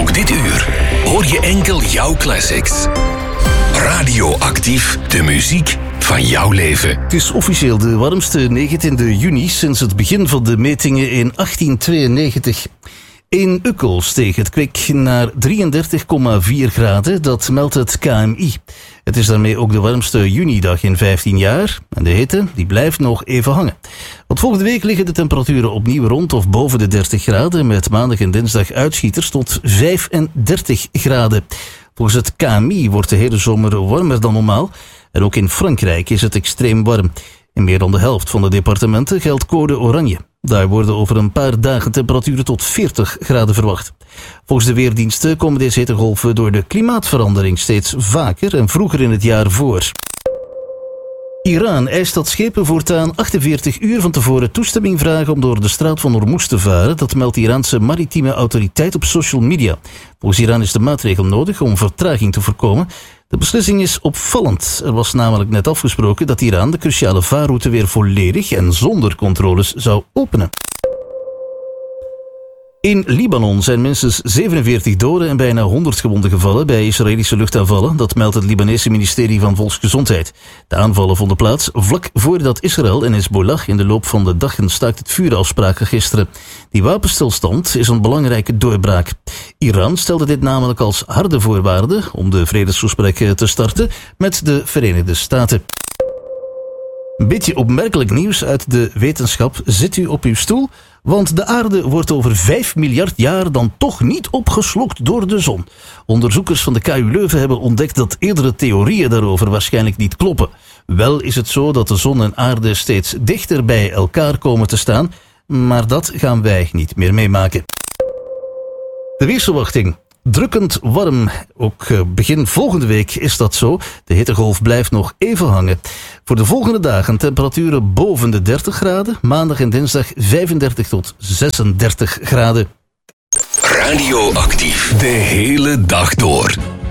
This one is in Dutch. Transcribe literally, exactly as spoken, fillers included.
Ook dit uur hoor je enkel jouw classics. Radioactief, de muziek van jouw leven. Het is officieel de warmste negentiende juni sinds het begin van de metingen in achttien tweeënnegentig. In Ukkel steeg het kwik naar drieëndertig komma vier graden, dat meldt het K M I. Het is daarmee ook de warmste junidag in vijftien jaar. En de hitte die blijft nog even hangen. Want volgende week liggen de temperaturen opnieuw rond of boven de dertig graden, met maandag en dinsdag uitschieters tot vijfendertig graden. Volgens het K M I wordt de hele zomer warmer dan normaal. En ook in Frankrijk is het extreem warm. In meer dan de helft van de departementen geldt code oranje. Daar worden over een paar dagen temperaturen tot veertig graden verwacht. Volgens de weerdiensten komen deze hittegolven door de klimaatverandering steeds vaker en vroeger in het jaar voor. Iran eist dat schepen voortaan achtenveertig uur van tevoren toestemming vragen om door de straat van Hormuz te varen. Dat meldt de Iraanse maritieme autoriteit op social media. Volgens Iran is de maatregel nodig om vertraging te voorkomen. De beslissing is opvallend. Er was namelijk net afgesproken dat Iran de cruciale vaarroute weer volledig en zonder controles zou openen. In Libanon zijn minstens zevenenveertig doden en bijna honderd gewonden gevallen bij Israëlische luchtaanvallen. Dat meldt het Libanese ministerie van Volksgezondheid. De aanvallen vonden plaats vlak voordat Israël en Hezbollah in de loop van de dag een staakt het vuren afspraken gisteren. Die wapenstilstand is een belangrijke doorbraak. Iran stelde dit namelijk als harde voorwaarde om de vredesgesprekken te starten met de Verenigde Staten. Een beetje opmerkelijk nieuws uit de wetenschap. Zit u op uw stoel? Want de aarde wordt over vijf miljard jaar dan toch niet opgeslokt door de zon. Onderzoekers van de K U Leuven hebben ontdekt dat eerdere theorieën daarover waarschijnlijk niet kloppen. Wel is het zo dat de zon en aarde steeds dichter bij elkaar komen te staan, maar dat gaan wij niet meer meemaken. De weersverwachting. Drukkend warm. Ook begin volgende week is dat zo. De hittegolf blijft nog even hangen. Voor de volgende dagen temperaturen boven de dertig graden. Maandag en dinsdag vijfendertig tot zesendertig graden. Radioactief. De hele dag door.